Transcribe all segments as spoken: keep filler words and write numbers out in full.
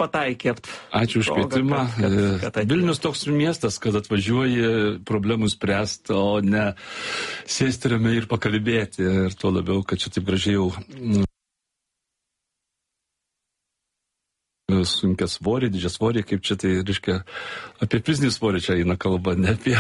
pataikėt. Ačiū už kvietimą. Kad, kad, kad Vilnius toks miestas, kad atvažiuoji problemų spręsti, o ne sėsti ramiai ir pakalbėti. Ir tuo labiau, kad čia taip gražiai jau sunkia svorį, didžią svorį, kaip čia tai, reiškia, apie fizinį svorį čia eina kalba, ne apie...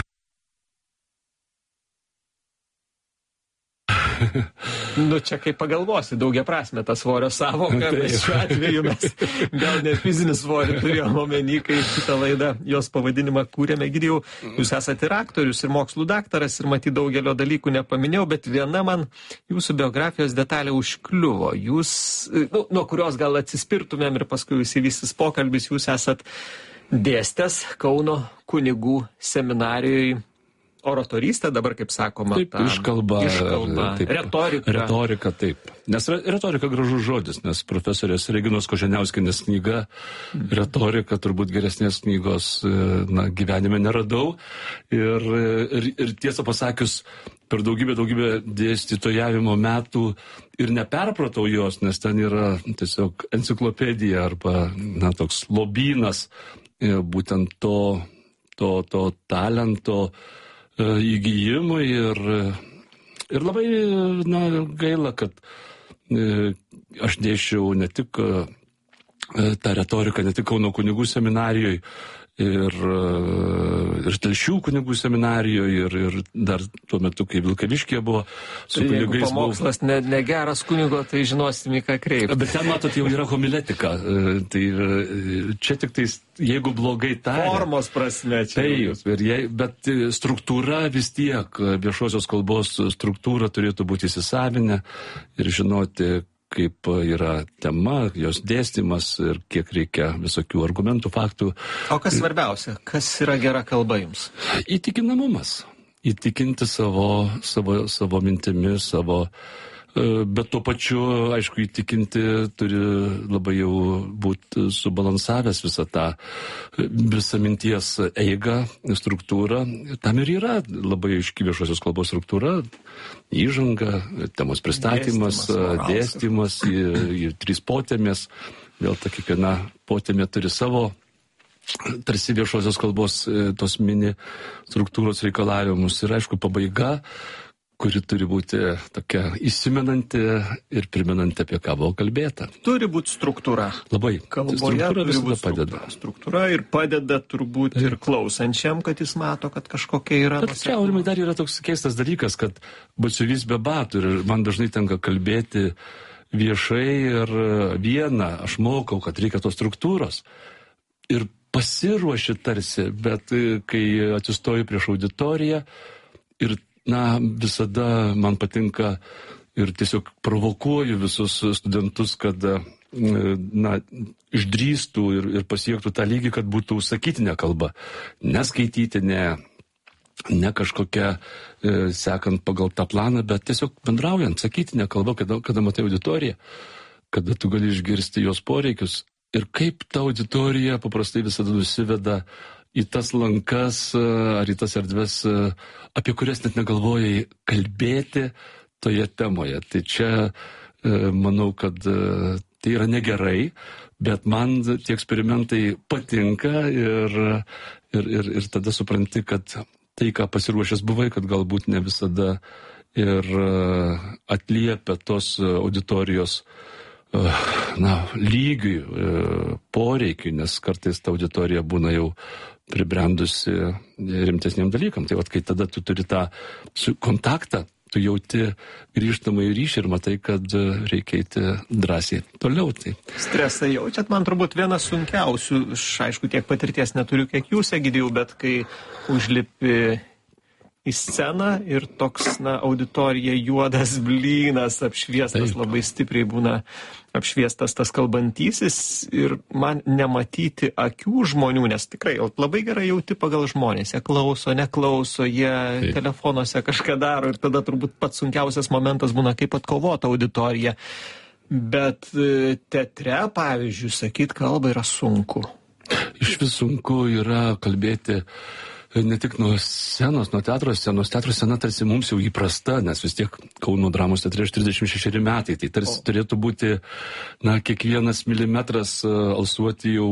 Nu, čia kaip pagalvosi, daugia prasme ta svorio savoka, bet šiuo atveju mes gal ne fizinį svorį turėjom omeny, kai šitą laidą, jos pavadinimą kūrėme. Egidijau, jūs esate ir aktorius, ir mokslų daktaras, ir matyt daugelio dalykų nepaminėjau, bet viena man jūsų biografijos detalė užkliuvo. Jūs, nu, nuo kurios gal atsispirtumėm ir paskui įsivystys pokalbis, jūs esat dėstęs Kauno kunigų seminarijoje. Oratorystė, dabar kaip sakoma, taip, ta iškalba, iškalba taip, retorika. Retorika, taip. Nes retorika gražus žodis, nes profesorės Reginos Koženiauskienės knyga retorika, turbūt geresnės knygos na, gyvenime neradau. Ir, ir, ir tiesą pasakius, per daugybę, daugybę dėstytojavimo metų ir neperpratau jos, nes ten yra tiesiog enciklopedija arba na, toks lobynas būtent to, to, to talento įgyjimui ir, ir labai na, gaila, kad e, aš dėsčiau ne tik e, tą retoriką, ne tik Kauno kunigų seminarijoje ir, ir Telšių kunigų seminarijoje ir, ir dar tuo metu, kai Vilkaviškyje buvo su tai kunigais. Jeigu pamokslas ne, ne geras kunigo, tai žinosim į ką kreipti. Bet ten, matot, jau yra homiletika. Tai čia tik tai, jeigu blogai taria. Formos prasme čia. Tai, jei, bet struktūra vis tiek, viešosios kalbos struktūra turėtų būti įsisavinę ir žinoti, kaip yra tema, jos dėstymas ir kiek reikia visokių argumentų, faktų. O kas svarbiausia? Kas yra gera kalba jums? Įtikinamumas. Įtikinti savo, savo, savo mintimis, savo... Bet tuo pačiu, aišku, įtikinti turi labai jau būti subalansavęs visą tą visą minties eigą, struktūrą. Tam ir yra labai aiški viešosios kalbos struktūra, įžanga, temos pristatymas, dėstymas, dėstymas į, į trys potėmės. Vėl ta kiekviena potėmė turi savo tarsi viešosios kalbos tos mini struktūros reikalavimus. Ir aišku, pabaiga, kuri turi būti tokia įsimenanti ir primenanti, apie ką buvo kalbėta. Turi būti struktūra. Labai. Kalboje struktūra turi būti padeda. Struktūra. struktūra ir padeda turbūt ir klausančiam, kad jis mato, kad kažkokia yra... Bet čia, Aurimai, dar yra toks keistas dalykas, kad batsiuvys be batų ir man dažnai tenka kalbėti viešai ir vieną, aš mokau, kad reikia tos struktūros. Ir pasiruoši tarsi, bet kai atsistoju prieš auditoriją ir na, visada man patinka ir tiesiog provokuoju visus studentus, kad na, išdrįstų ir, ir pasiektų tą lygį, kad būtų sakytinė kalba. Neskaityti, ne, ne kažkokia e, sekant pagal tą planą, bet tiesiog bendraujant, sakytinė kalba, kada, kada matai auditoriją, kada tu gali išgirsti jos poreikius. Ir kaip ta auditorija paprastai visada nusiveda į tas lankas ar į tas erdves, apie kurias net negalvojai kalbėti toje temoje. Tai čia manau, kad tai yra negerai, bet man tie eksperimentai patinka ir, ir, ir, ir tada supranti, kad tai, ką pasiruošęs buvai, kad galbūt ne visada ir atliepia tos auditorijos na, lygiui, poreikiui, nes kartais ta auditorija būna jau pribrendusi rimtesniam dalykam. Tai vat, kai tada tu turi tą kontaktą, tu jauti grįžtamą į ryšį ir matai, kad reikia eiti drąsiai toliau. Tai. Stresą jaučiat, man turbūt vienas sunkiausių, aš aišku tiek patirties neturiu, kiek jūs, Egidijau, bet kai užlipi į sceną ir toks, na, auditorija juodas blynas, apšviestas, taip. Labai stipriai būna apšviestas tas kalbantysis ir man nematyti akių žmonių, nes tikrai labai gerai jauti pagal žmonės, jie klauso, neklauso, jie taip. Telefonuose kažką daro ir tada turbūt pats sunkiausias momentas būna, kaip atkovota auditorija. Bet teatre, pavyzdžiui, sakyt kalbą yra sunku. Iš vis sunku yra kalbėti ne tik nuo scenos, nuo teatro scenos. Teatro scena tarsi mums jau įprasta, nes vis tiek Kauno dramos teatre aš trisdešimt šešeri metai. Tai tarsi o. turėtų būti, na, kiekvienas milimetras alsuoti jau